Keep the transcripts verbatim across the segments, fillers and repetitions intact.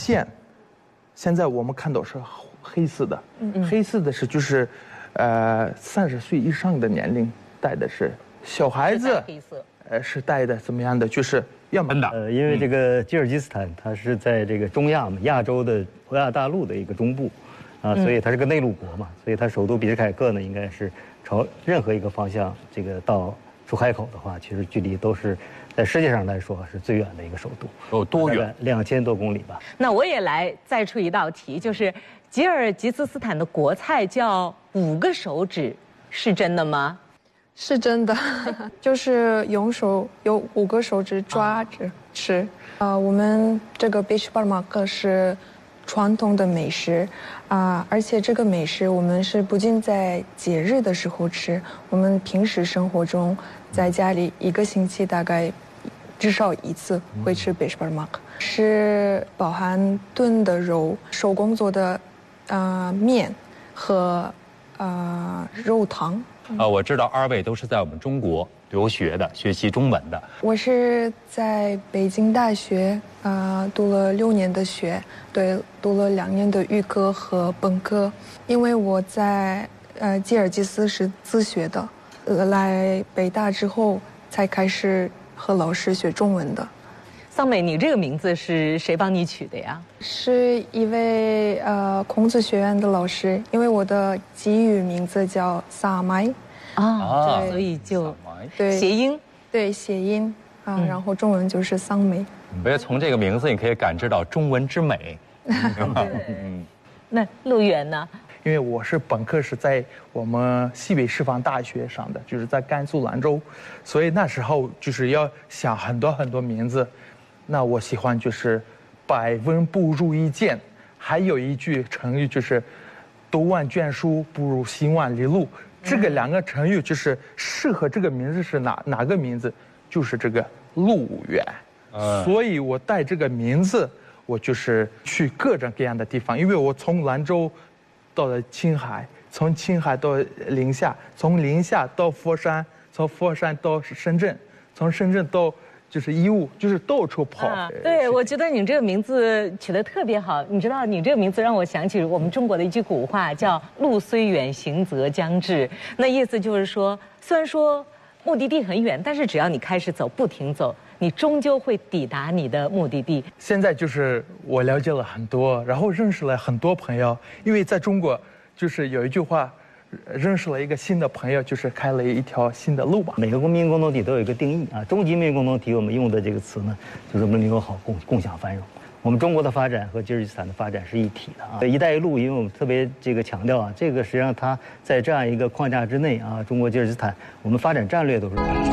线，现在我们看到是黑色的，嗯、黑色的是就是，呃，三十岁以上的年龄戴的是，小孩子黑色， 呃是戴的怎么样的？就是要么呃，因为这个吉尔吉斯坦它是在这个中亚嘛，亚洲的欧亚大陆的一个中部，啊，所以它是个内陆国嘛，所以它首都比什凯克呢，应该是朝任何一个方向，这个到出海口的话，其实距离都是在世界上来说是最远的一个首都。 有多远？ 两千多公里吧。 那我也来再出一道题，就是吉尔吉斯斯坦的国菜叫五个手指，是真的吗？ 是真的，就是用手有五个手指抓着吃。啊、呃，我们这个 beach parmak 是传统的美食啊、呃，而且这个美食我们是不仅在节日的时候吃，我们平时生活中在家里一个星期大概至少一次会吃 beach parmak， 是包含炖的肉、手工做的呃面和呃肉汤。 呃，我知道二位都是在我们中国留学的，学习中文的。 我是在北京大学啊、呃、读了六年的学，对，读了两年的预科和本科。因为我在呃吉尔吉斯是自学的，呃、来北大之后才开始和老师学中文的。 桑美，你这个名字是谁帮你取的呀？ 是一位呃孔子学院的老师，因为我的吉语名字叫萨麦啊，所以就对谐音， 对谐音啊、嗯，然后中文就是桑美。 我觉得从这个名字你可以感知到中文之美。 嗯，那陆源呢？ 因为我是本科是在我们西北师范大学上的，就是在甘肃兰州，所以那时候就是要想很多很多名字。那我喜欢就是百闻不如一见，还有一句成语就是读万卷书不如行万里路。这个两个成语就是适合这个名字是哪哪个名字？就是这个陆源。嗯，所以我带这个名字，我就是去各种各样的地方，因为我从兰州到了青海，从青海到临夏，从临夏到佛山，从佛山到深圳，从深圳到就是义乌，就是到处跑。 啊、对，我觉得你这个名字取得特别好。你知道，你这个名字让我想起我们中国的一句古话，叫“路虽远，行则将至”。那意思就是说，虽然说目的地很远，但是只要你开始走，不停走，你终究会抵达你的目的地。 现在就是我了解了很多，然后认识了很多朋友。因为在中国，就是有一句话，认识了一个新的朋友，就是开了一条新的路吧。 每个公民共同体都有一个定义啊，终极命运共同体我们用的这个词呢，就是文明友好共共享繁荣。我们中国的发展和吉尔吉斯坦的发展是一体的啊。一带一路，因为我们特别这个强调啊，这个实际上它在这样一个框架之内啊，中国吉尔吉斯坦我们发展战略都是。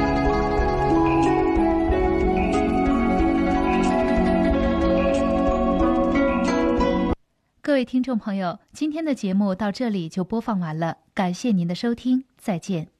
各位听众朋友，今天的节目到这里就播放完了，感谢您的收听，再见。